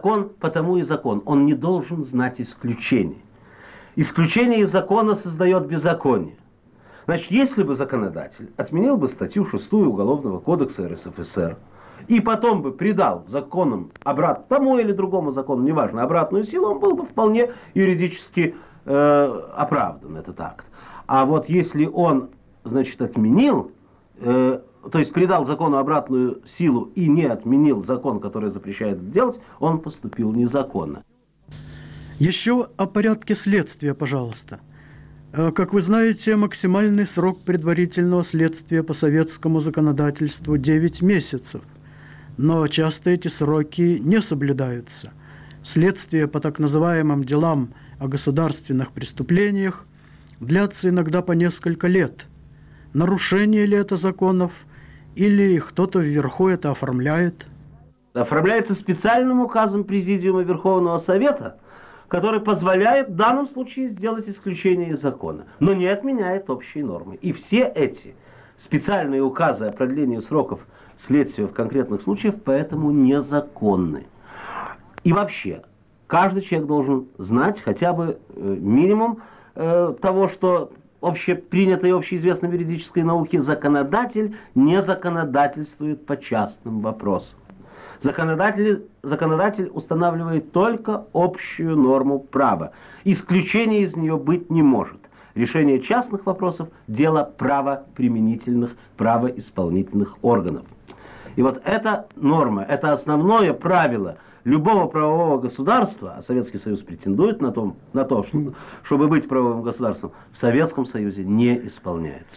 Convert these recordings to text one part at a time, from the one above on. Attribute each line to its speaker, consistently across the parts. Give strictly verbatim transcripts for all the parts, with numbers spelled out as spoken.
Speaker 1: закон, потому и закон. Он не должен знать исключений. Исключение из закона создает беззаконие. Значит, если бы законодатель отменил бы статью шестую Уголовного кодекса эр эс эф эс эр и потом бы придал законам обратно, тому или другому закону, неважно, обратную силу, он был бы вполне юридически э, оправдан, этот акт. А вот если он, значит, отменил, э, то есть придал закону обратную силу и не отменил закон, который запрещает это делать, он поступил незаконно.
Speaker 2: Еще о порядке следствия, пожалуйста. Как вы знаете, максимальный срок предварительного следствия по советскому законодательству девять месяцев. Но часто эти сроки не соблюдаются. Следствие по так называемым делам о государственных преступлениях длятся иногда по несколько лет. Нарушение ли это законов, или кто-то вверху это оформляет?
Speaker 1: Оформляется специальным указом Президиума Верховного Совета, который позволяет в данном случае сделать исключение из закона, но не отменяет общие нормы. И все эти специальные указы о продлении сроков следствия в конкретных случаях поэтому незаконны. И вообще, каждый человек должен знать хотя бы э, минимум э, того, что общепринятой и общеизвестной в юридической науке: законодатель не законодательствует по частным вопросам. Законодатель, законодатель устанавливает только общую норму права. Исключения из нее быть не может. Решение частных вопросов – дело правоприменительных, правоисполнительных органов. И вот эта норма, это основное правило любого правового государства, а Советский Союз претендует на, том, на то, чтобы, чтобы быть правовым государством, в Советском Союзе не исполняется.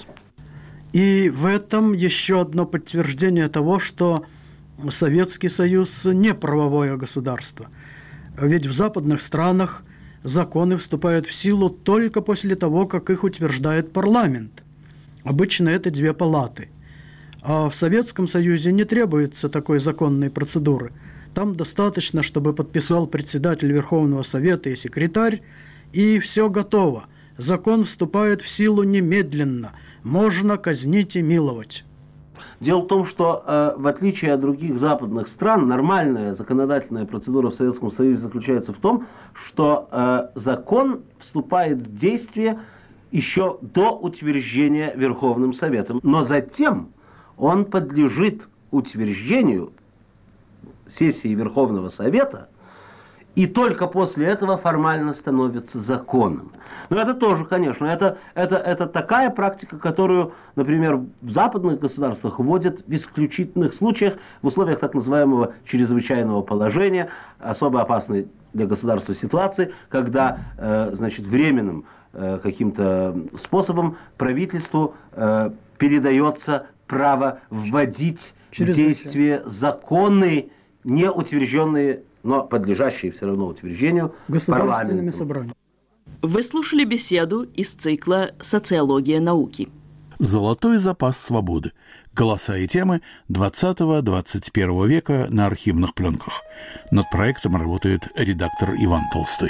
Speaker 2: И в этом еще одно подтверждение того, что Советский Союз не правовое государство. Ведь в западных странах законы вступают в силу только после того, как их утверждает парламент. Обычно это две палаты. А в Советском Союзе не требуется такой законной процедуры. Там достаточно, чтобы подписал председатель Верховного Совета и секретарь, и все готово. Закон вступает в силу немедленно. Можно казнить и миловать.
Speaker 1: Дело в том, что э, в отличие от других западных стран, нормальная законодательная процедура в Советском Союзе заключается в том, что э, закон вступает в действие еще до утверждения Верховным Советом. Но затем он подлежит утверждению сессии Верховного Совета, и только после этого формально становится законом. Но это тоже, конечно, это, это, это такая практика, которую, например, в западных государствах вводят в исключительных случаях, в условиях так называемого чрезвычайного положения, особо опасной для государства ситуации, когда, э, значит, временным э, каким-то способом правительству э, передается право вводить в действие законы, не утвержденные, но подлежащие все равно утверждению
Speaker 2: государственными собраниями.
Speaker 3: Вы слушали беседу из цикла «Социология науки».
Speaker 4: «Золотой запас свободы. Голоса и темы двадцатого-двадцать первого века на архивных пленках». Над проектом работает редактор Иван Толстой.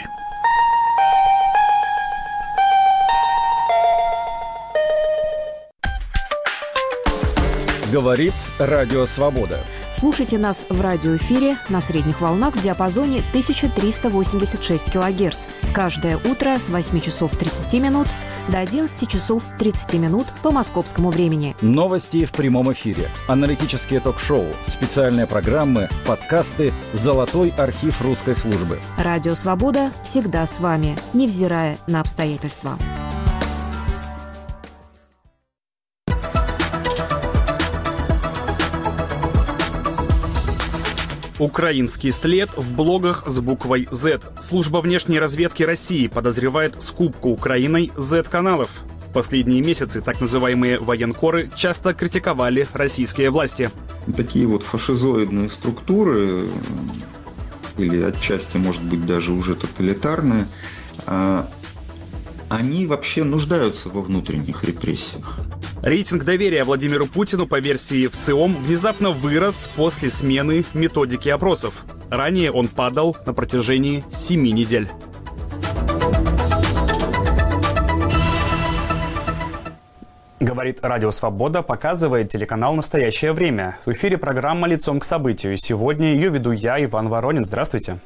Speaker 5: Говорит Радио Свобода.
Speaker 6: Слушайте нас в радиоэфире на средних волнах в диапазоне тысяча триста восемьдесят шесть килогерц. Каждое утро с восьми часов тридцати минут до одиннадцати часов тридцати минут по московскому времени.
Speaker 5: Новости в прямом эфире, аналитические ток-шоу, специальные программы, подкасты, золотой архив русской службы.
Speaker 6: Радио «Свобода» всегда с вами, невзирая на обстоятельства.
Speaker 7: Украинский след в блогах с буквой Z. Служба внешней разведки России подозревает скупку Украиной Z-каналов. В последние месяцы так называемые военкоры часто критиковали российские власти.
Speaker 8: Такие вот фашизоидные структуры, или отчасти, может быть, даже уже тоталитарные, они вообще нуждаются во внутренних репрессиях.
Speaker 7: Рейтинг доверия Владимиру Путину по версии ВЦИОМ внезапно вырос после смены методики опросов. Ранее он падал на протяжении семи недель. Говорит Радио Свобода, показывает телеканал «Настоящее время». В эфире программа «Лицом к событию». Сегодня ее веду я, Иван Воронин. Здравствуйте.